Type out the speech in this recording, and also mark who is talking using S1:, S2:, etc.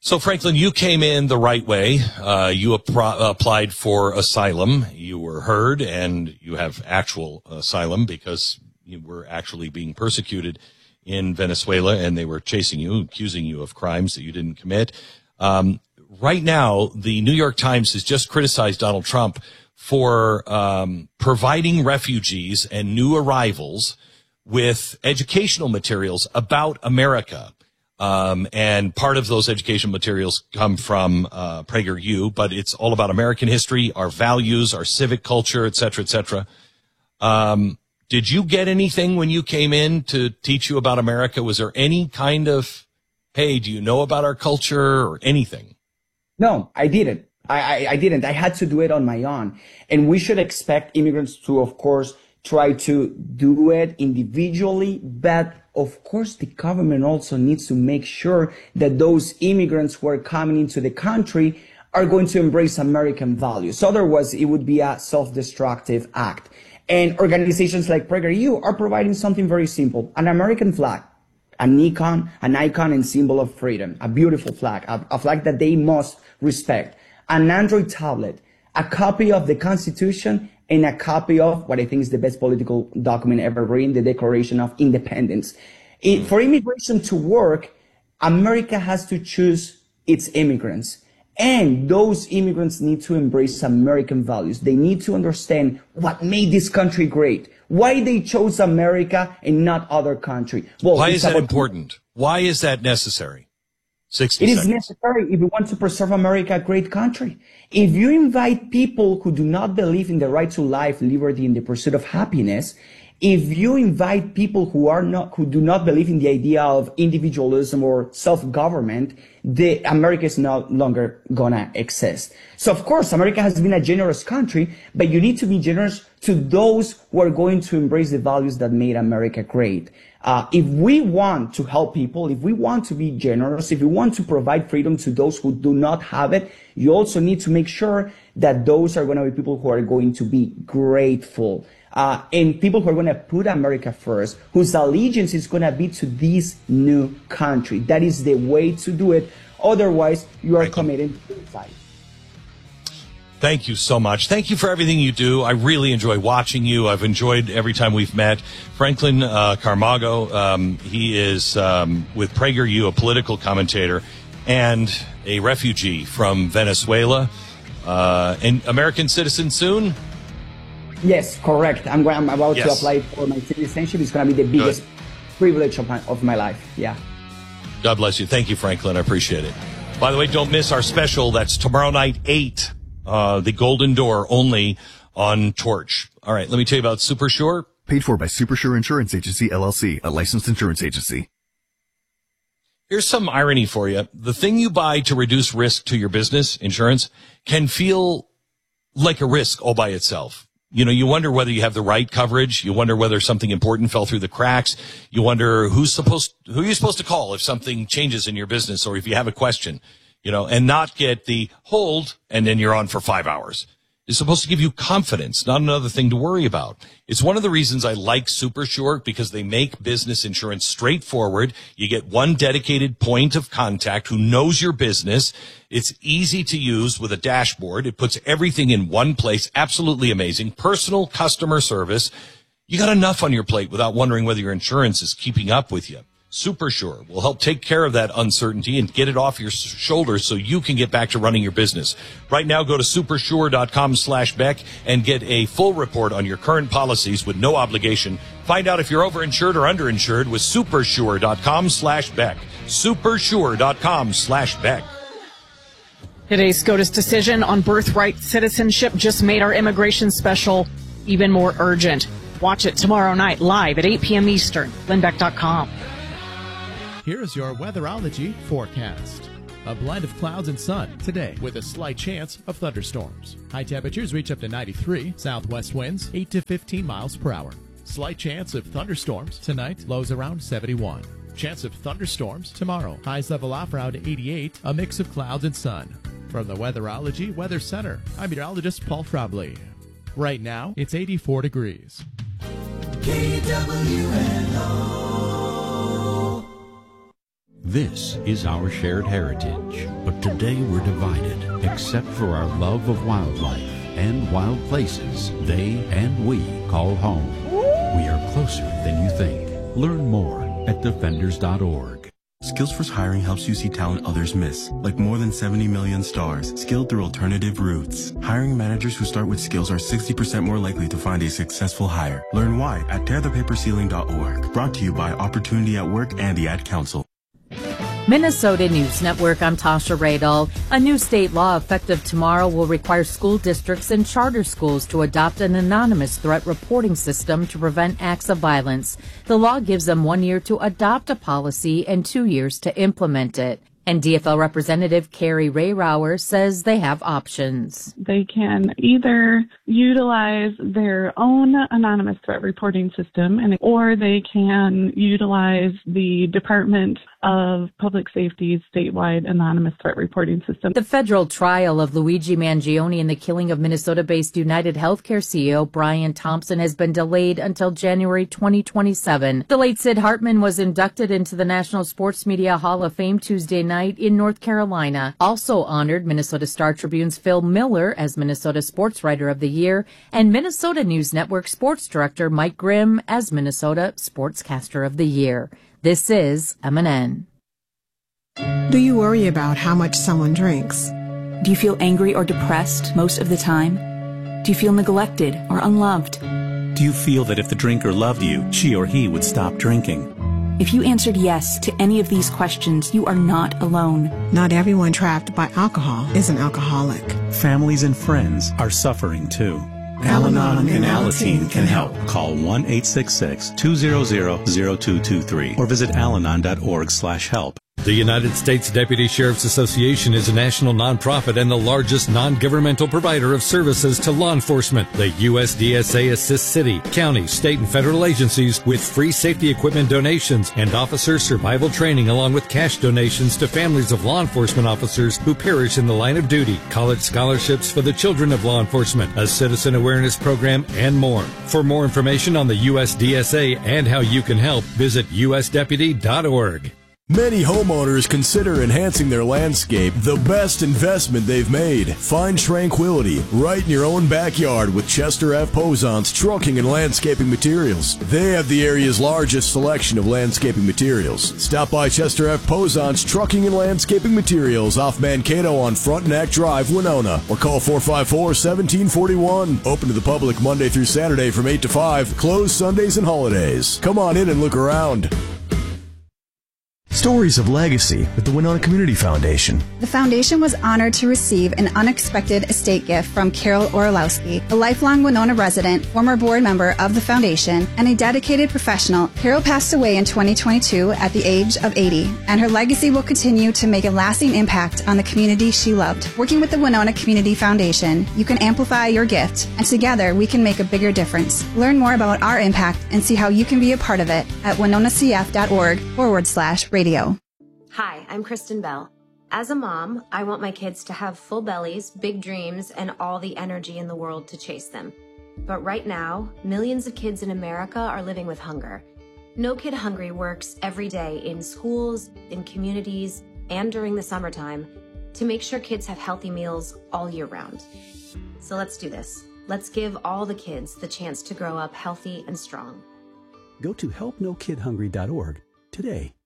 S1: So, Franklin, you came in the right way. You applied for asylum. You were heard, and you have actual asylum because you were actually being persecuted in Venezuela, and they were chasing you, accusing you of crimes that you didn't commit. Right now, the New York Times has just criticized Donald Trump for providing refugees and new arrivals with educational materials about America. And part of those educational materials come from PragerU, but it's all about American history, our values, our civic culture, et cetera, et cetera. Did you get anything when you came in to teach you about America? Was there any kind of, hey, do you know about our culture or anything?
S2: No, I didn't. I didn't. I had to do it on my own. And we should expect immigrants to, of course, try to do it individually, but of course the government also needs to make sure that those immigrants who are coming into the country are going to embrace American values. Otherwise, it would be a self-destructive act. And organizations like PragerU are providing something very simple, an American flag, an icon and symbol of freedom, a beautiful flag, a flag that they must respect, an Android tablet, a copy of the Constitution, and a copy of what I think is the best political document ever written, the Declaration of Independence. For immigration to work, America has to choose its immigrants. And those immigrants need to embrace American values. They need to understand what made this country great, why they chose America and not other country. Well,
S1: why is that important? Why is that necessary? 60
S2: It
S1: seconds.
S2: is necessary if we want to preserve America, a great country. If you invite people who do not believe in the right to life, liberty, and the pursuit of happiness, if you invite people who do not believe in the idea of individualism or self-government, America is no longer gonna exist. So of course, America has been a generous country, but you need to be generous to those who are going to embrace the values that made America great. If we want to help people, if we want to be generous, if we want to provide freedom to those who do not have it, you also need to make sure that those are going to be people who are going to be grateful. And people who are going to put America first, whose allegiance is going to be to this new country. That is the way to do it. Otherwise, you are committing suicide.
S1: Thank you so much. Thank you for everything you do. I really enjoy watching you. I've enjoyed every time we've met. Franklin Camargo, he is with PragerU, a political commentator and a refugee from Venezuela. An American citizen soon?
S2: Yes, correct. I'm about to apply for my citizenship. It's going to be the biggest privilege of my life. Yeah.
S1: God bless you. Thank you, Franklin. I appreciate it. By the way, don't miss our special. That's tomorrow night, 8. The Golden Door only on Torch. All right, let me tell you about SuperSure.
S3: Paid for by SuperSure Insurance Agency, LLC, a licensed insurance agency.
S1: Here's some irony for you. The thing you buy to reduce risk to your business, insurance, can feel like a risk all by itself. You know, you wonder whether you have the right coverage. You wonder whether something important fell through the cracks. You wonder who you're supposed to call if something changes in your business or if you have a question. You know, and not get the hold and then you're on for 5 hours. It's supposed to give you confidence, not another thing to worry about. It's one of the reasons I like SuperSure, because they make business insurance straightforward. You get one dedicated point of contact who knows your business. It's easy to use with a dashboard. It puts everything in one place. Absolutely amazing. Personal customer service. You got enough on your plate without wondering whether your insurance is keeping up with you. SuperSure will help take care of that uncertainty and get it off your shoulders so you can get back to running your business. Right now, go to supersure.com/Beck and get a full report on your current policies with no obligation. Find out if you're overinsured or underinsured with supersure.com/Beck. Supersure.com/Beck.
S4: Today's SCOTUS decision on birthright citizenship just made our immigration special even more urgent. Watch it tomorrow night live at 8 p.m. Eastern. LynnBeck.com.
S5: Here's your weatherology forecast. A blend of clouds and sun today with a slight chance of thunderstorms. High temperatures reach up to 93, southwest winds 8 to 15 miles per hour. Slight chance of thunderstorms tonight, lows around 71. Chance of thunderstorms tomorrow, highs level off around 88, a mix of clouds and sun. From the Weatherology Weather Center, I'm meteorologist Paul Trombley. Right now, it's 84 degrees.
S6: KWNO. This is our shared heritage, but today we're divided, except for our love of wildlife and wild places they and we call home. We are closer than you think. Learn more at defenders.org.
S7: SkillsForce Hiring helps you see talent others miss, like more than 70 million stars, skilled through alternative routes. Hiring managers who start with skills are 60% more likely to find a successful hire. Learn why at tearthepaperceiling.org. Brought to you by Opportunity at Work and the Ad Council.
S8: Minnesota News Network, I'm Tasha Radel. A new state law effective tomorrow will require school districts and charter schools to adopt an anonymous threat reporting system to prevent acts of violence. The law gives them 1 year to adopt a policy and 2 years to implement it. And DFL Representative Carrie Rayrauer says they have options.
S9: They can either utilize their own anonymous threat reporting system, or they can utilize the Department of Public Safety's statewide anonymous threat reporting system.
S8: The federal trial of Luigi Mangione and the killing of Minnesota-based United Healthcare CEO Brian Thompson has been delayed until January 2027. The late Sid Hartman was inducted into the National Sports Media Hall of Fame Tuesday night in North Carolina. Also honored Minnesota Star Tribune's Phil Miller as Minnesota Sports Writer of the Year and Minnesota News Network Sports Director Mike Grimm as Minnesota Sportscaster of the Year. This is MNN.
S10: Do you worry about how much someone drinks?
S11: Do you feel angry or depressed most of the time? Do you feel neglected or unloved?
S12: Do you feel that if the drinker loved you, she or he would stop drinking?
S11: If you answered yes to any of these questions, you are not alone.
S10: Not everyone trapped by alcohol is an alcoholic.
S12: Families and friends are suffering too.
S10: Al-Anon and Alateen can help.
S12: Call 1-866-200-0223 or visit alanon.org/help.
S13: The United States Deputy Sheriff's Association is a national nonprofit and the largest non-governmental provider of services to law enforcement. The USDSA assists city, county, state, and federal agencies with free safety equipment donations and officer survival training, along with cash donations to families of law enforcement officers who perish in the line of duty, college scholarships for the children of law enforcement, a citizen awareness program, and more. For more information on the USDSA and how you can help, visit usdeputy.org.
S14: Many homeowners consider enhancing their landscape the best investment they've made. Find tranquility right in your own backyard with Chester F. Posant's Trucking and Landscaping Materials. They have the area's largest selection of landscaping materials. Stop by Chester F. Posant's Trucking and Landscaping Materials off Mankato on Frontenac Drive, Winona, or call 454-1741. Open to the public Monday through Saturday from 8 to 5, closed Sundays and holidays. Come on in and look around.
S15: Stories of Legacy with the Winona Community Foundation.
S16: The foundation was honored to receive an unexpected estate gift from Carol Orlowski, a lifelong Winona resident, former board member of the foundation, and a dedicated professional. Carol passed away in 2022 at the age of 80, and her legacy will continue to make a lasting impact on the community she loved. Working with the Winona Community Foundation, you can amplify your gift, and together we can make a bigger difference. Learn more about our impact and see how you can be a part of it at winonacf.org/radio.
S17: Hi, I'm Kristen Bell. As a mom, I want my kids to have full bellies, big dreams, and all the energy in the world to chase them. But right now, millions of kids in America are living with hunger. No Kid Hungry works every day in schools, in communities, and during the summertime to make sure kids have healthy meals all year round. So let's do this. Let's give all the kids the chance to grow up healthy and strong.
S18: Go to helpnokidhungry.org today.